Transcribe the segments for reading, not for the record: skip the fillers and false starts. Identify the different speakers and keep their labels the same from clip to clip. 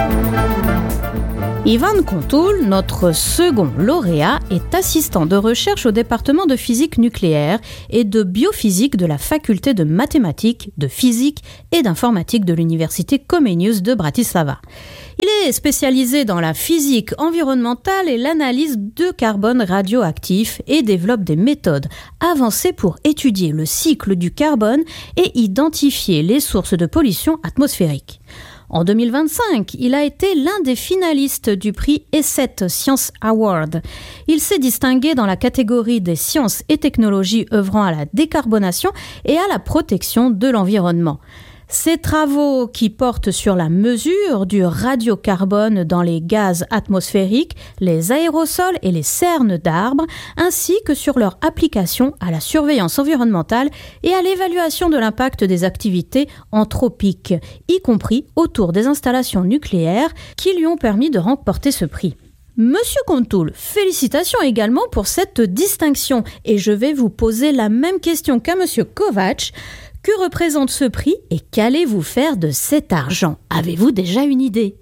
Speaker 1: Ivan Kontul, notre second lauréat, est assistant de recherche au département de physique nucléaire et de biophysique de la faculté de mathématiques, de physique et d'informatique de l'université Comenius de Bratislava. Il est spécialisé dans la physique environnementale et l'analyse de carbone radioactif et développe des méthodes avancées pour étudier le cycle du carbone et identifier les sources de pollution atmosphérique. En 2025, il a été l'un des finalistes du prix E7 Science Award. Il s'est distingué dans la catégorie des sciences et technologies œuvrant à la décarbonation et à la protection de l'environnement. Ces travaux qui portent sur la mesure du radiocarbone dans les gaz atmosphériques, les aérosols et les cernes d'arbres, ainsi que sur leur application à la surveillance environnementale et à l'évaluation de l'impact des activités anthropiques, y compris autour des installations nucléaires qui lui ont permis de remporter ce prix. Monsieur Kontul, félicitations également pour cette distinction et je vais vous poser la même question qu'à Monsieur Kovacs. Que représente ce prix et qu'allez-vous faire de cet argent? Avez-vous déjà une idée?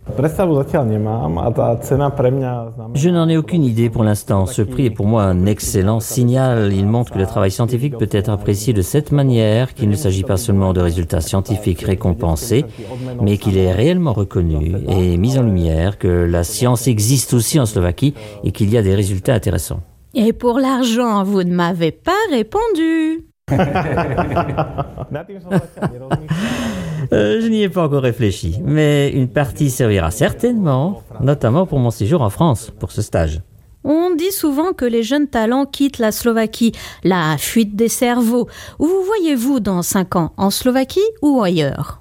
Speaker 2: Je n'en ai aucune idée pour l'instant. Ce prix est pour moi un excellent signal. Il montre que le travail scientifique peut être apprécié de cette manière, qu'il ne s'agit pas seulement de résultats scientifiques récompensés, mais qu'il est réellement reconnu et mis en lumière que la science existe aussi en Slovaquie et qu'il y a des résultats intéressants.
Speaker 1: Et pour l'argent, vous ne m'avez pas répondu.
Speaker 2: Je n'y ai pas encore réfléchi, mais une partie servira certainement, notamment pour mon séjour en France, pour ce stage.
Speaker 1: On dit souvent que les jeunes talents quittent la Slovaquie, la fuite des cerveaux. Où vous voyez-vous dans 5 ans, en Slovaquie ou ailleurs?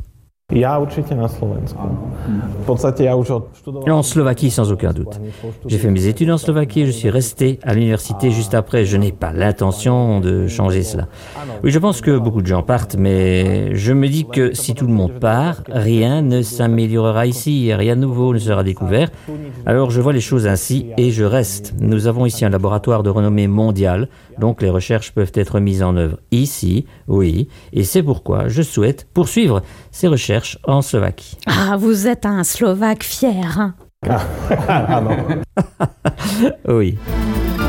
Speaker 2: En Slovaquie, sans aucun doute. J'ai fait mes études en Slovaquie et je suis resté à l'université juste après. Je n'ai pas l'intention de changer cela. Oui, je pense que beaucoup de gens partent, mais je me dis que si tout le monde part, rien ne s'améliorera ici, rien de nouveau ne sera découvert. Alors je vois les choses ainsi et je reste. Nous avons ici un laboratoire de renommée mondiale, donc les recherches peuvent être mises en œuvre ici, oui, et c'est pourquoi je souhaite poursuivre ces recherches en Slovaquie.
Speaker 1: Ah, vous êtes un Slovaque fier, hein?
Speaker 2: Oui.